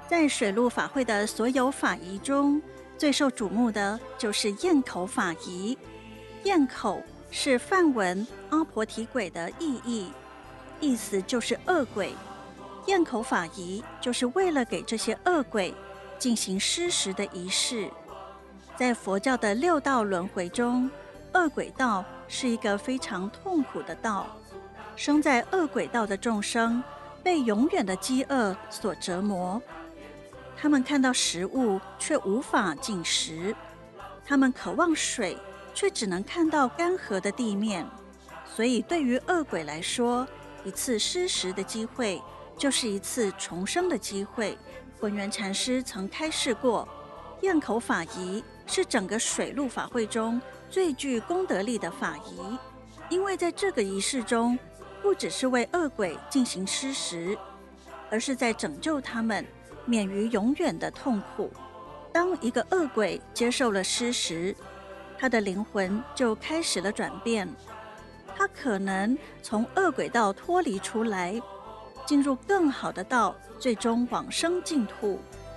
在水陆法会的所有法仪中，最受瞩目的就是咽口法仪。咽口是梵文阿婆提鬼的意义，意思就是恶鬼。咽口法仪就是为了给这些恶鬼进行施食的仪式。在佛教的六道轮回中，恶鬼道是一个非常痛苦的道。生在恶鬼道的众生被永远的饥饿所折磨，他们看到食物却无法进食，他们渴望水却只能看到干涸的地面。所以对于恶鬼来说，一次施食的机会就是一次重生的机会。文渊禅师曾开示过，咽口法仪是整个水陆法会中最具功德力的法仪，因为在这个仪式中，不只是为恶鬼进行施食，而是在拯救他们免于永远的痛苦。当一个恶鬼接受了施食，他的灵魂就开始了转变，他可能从恶鬼道脱离出来，进入更好的道，最终往生净土。